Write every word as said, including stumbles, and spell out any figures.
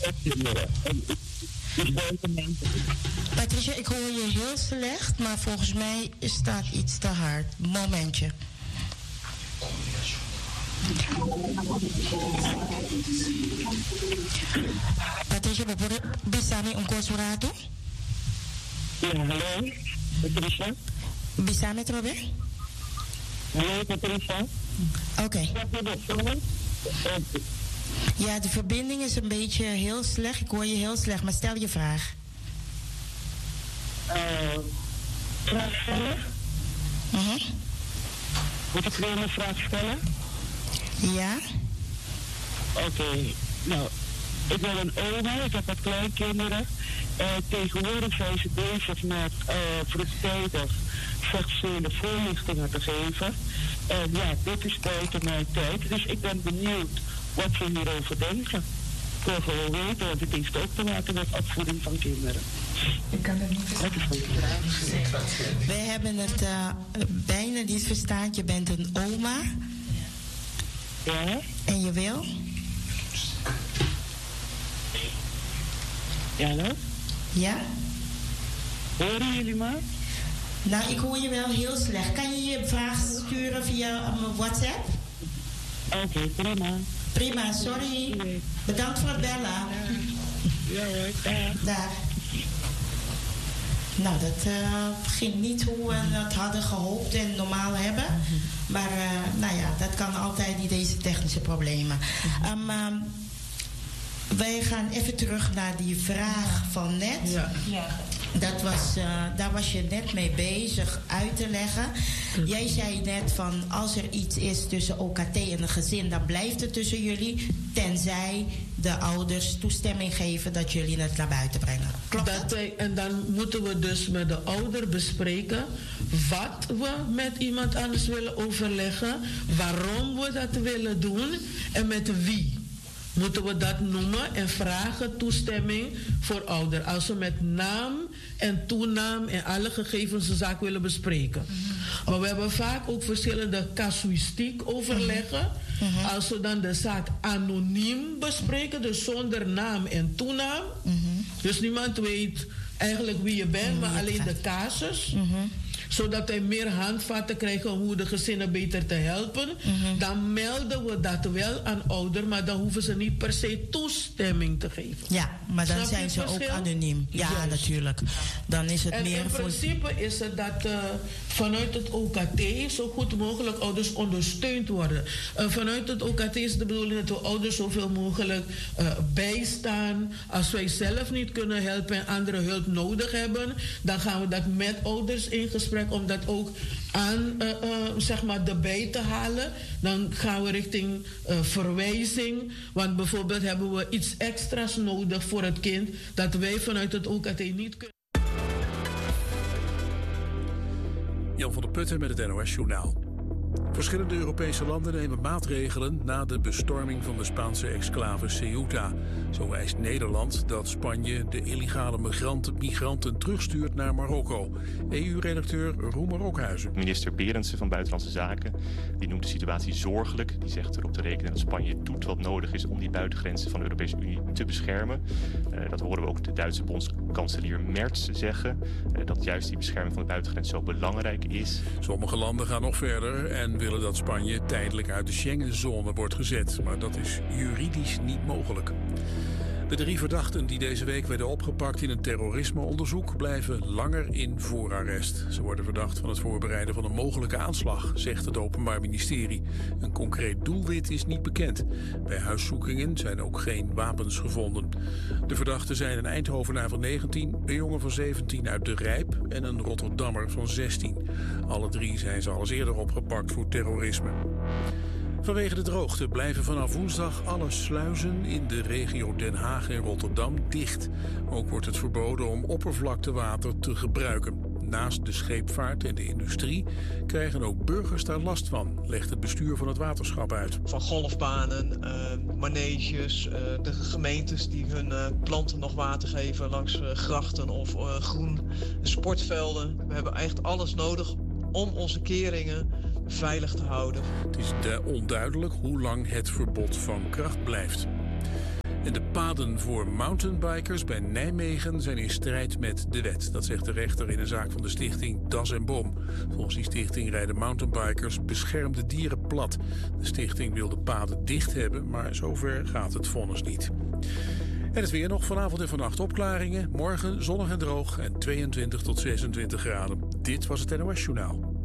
kinderen. Dus buiten mensen. Patricia, ik hoor je heel slecht, maar volgens mij staat iets te hard. Momentje. Patricia, bisa mi ongko suratu? Ja, hallo, Patricia. Bisa mi trobe? Hallo, Patricia. Oké. Okay. Ja, de verbinding is een beetje heel slecht. Ik hoor je heel slecht, maar stel je vraag. Uh, vraag stellen? Uh-huh. Moet ik weer een vraag stellen? Ja. Oké, okay. Nou, ik ben een oma, ik heb wat kleinkinderen. Uh, tegenwoordig zijn ze bezig met uh, vroegtijdig seksuele voorlichtingen te geven. En ja, dit is buiten mijn tijd, dus ik ben benieuwd wat ze hierover denken. Ik wil gewoon weten, want het heeft ook te maken met opvoeding van kinderen. Ik kan het niet verstaan. We hebben het uh, bijna niet verstaan. Je bent een oma. Ja. En je wil? Ja, hallo? Ja? Horen jullie me? Nou, ik hoor je wel heel slecht. Kan je je vraag sturen via um, WhatsApp? Oké, okay, prima. Prima, sorry. Bedankt voor het bellen. Ja hoor, dag. Dag. Nou, dat uh, ging niet hoe we het hadden gehoopt en normaal hebben. Mm-hmm. Maar uh, nou ja, dat kan altijd, die deze technische problemen. Mm-hmm. Um, um, wij gaan even terug naar die vraag van net. Ja. Ja. Dat was, uh, daar was je net mee bezig uit te leggen. Jij zei net van als er iets is tussen O K T en een gezin, dan blijft het tussen jullie. Tenzij de ouders toestemming geven dat jullie het naar buiten brengen. Klopt dat? Wij, en dan moeten we dus met de ouder bespreken wat we met iemand anders willen overleggen. Waarom we dat willen doen en met wie. Moeten we dat noemen en vragen toestemming voor ouder. Als we met naam en toenaam en alle gegevens de zaak willen bespreken. Mm-hmm. Maar we hebben vaak ook verschillende casuïstiek overleggen. Mm-hmm. Als we dan de zaak anoniem bespreken, dus zonder naam en toenaam. Mm-hmm. Dus niemand weet eigenlijk wie je bent, mm-hmm. maar alleen de casus. Mm-hmm. Zodat wij meer handvatten krijgen om hoe de gezinnen beter te helpen. Mm-hmm. Dan melden we dat wel aan ouder, maar dan hoeven ze niet per se toestemming te geven. Ja, maar dan Snap zijn ze verschil? Ook anoniem. Ja, yes. Natuurlijk. Dan is het en meer in voor... principe is het dat uh, vanuit het O K T zo goed mogelijk ouders ondersteund worden. Uh, vanuit het O K T is de bedoeling dat we ouders zoveel mogelijk uh, bijstaan. Als wij zelf niet kunnen helpen en andere hulp nodig hebben, dan gaan we dat met ouders in gesprek om dat ook aan uh, uh, zeg maar erbij te halen. Dan gaan we richting uh, verwijzing. Want bijvoorbeeld hebben we iets extra's nodig voor het kind dat wij vanuit het O K T niet kunnen. Jan van der Putten met het N O S-journaal. Verschillende Europese landen nemen maatregelen na de bestorming van de Spaanse exclave Ceuta. Zo eist Nederland dat Spanje de illegale migranten, migranten terugstuurt naar Marokko. E U-redacteur Roemer Okhuizen. Minister Berendsen van Buitenlandse Zaken die noemt de situatie zorgelijk. Die zegt erop te rekenen dat Spanje doet wat nodig is om die buitengrenzen van de Europese Unie te beschermen. Uh, dat horen we ook de Duitse bondskanselier Merz zeggen. Uh, dat juist die bescherming van de buitengrens zo belangrijk is. Sommige landen gaan nog verder en willen dat Spanje tijdelijk uit de Schengenzone wordt gezet. Maar dat is juridisch niet mogelijk. De drie verdachten die deze week werden opgepakt in een terrorismeonderzoek blijven langer in voorarrest. Ze worden verdacht van het voorbereiden van een mogelijke aanslag, zegt het Openbaar Ministerie. Een concreet doelwit is niet bekend. Bij huiszoekingen zijn ook geen wapens gevonden. De verdachten zijn een Eindhovenaar van negentien, een jongen van zeventien uit De Rijp en een Rotterdammer van zestien. Alle drie zijn ze al eens eerder opgepakt voor terrorisme. Vanwege de droogte blijven vanaf woensdag alle sluizen in de regio Den Haag en Rotterdam dicht. Ook wordt het verboden om oppervlaktewater te gebruiken. Naast de scheepvaart en de industrie krijgen ook burgers daar last van, legt het bestuur van het waterschap uit. Van golfbanen, uh, maneges, uh, de gemeentes die hun uh, planten nog water geven langs uh, grachten of uh, groen sportvelden. We hebben echt alles nodig om onze keringen veilig te houden. Het is onduidelijk hoe lang het verbod van kracht blijft. En de paden voor mountainbikers bij Nijmegen zijn in strijd met de wet. Dat zegt de rechter in een zaak van de stichting Das en Boom. Volgens die stichting rijden mountainbikers beschermde dieren plat. De stichting wil de paden dicht hebben, maar zover gaat het vonnis niet. En het weer nog vanavond en vannacht opklaringen. Morgen zonnig en droog en tweeëntwintig tot zesentwintig graden. Dit was het N O S Journaal.